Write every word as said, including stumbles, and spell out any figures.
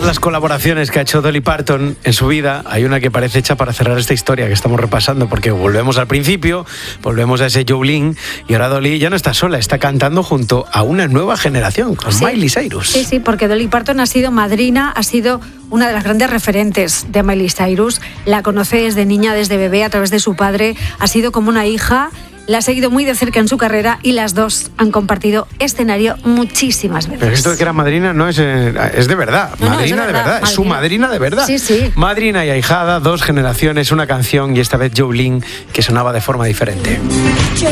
las colaboraciones que ha hecho Dolly Parton en su vida, hay una que parece hecha para cerrar esta historia que estamos repasando, porque volvemos al principio, volvemos a ese Jolene, y ahora Dolly ya no está sola, está cantando junto a una nueva generación, con sí. Miley Cyrus. Sí, sí, porque Dolly Parton ha sido madrina, ha sido una de las grandes referentes de Miley Cyrus. La conoce desde niña, desde bebé, a través de su padre. Ha sido como una hija. La ha seguido muy de cerca en su carrera y las dos han compartido escenario muchísimas veces. Pero esto de que era madrina no es, eh, es de verdad. No, no, madrina es de de verdad. verdad. Es su madrina de verdad. Sí, sí. Madrina y ahijada, dos generaciones, una canción, y esta vez Jolene, que sonaba de forma diferente.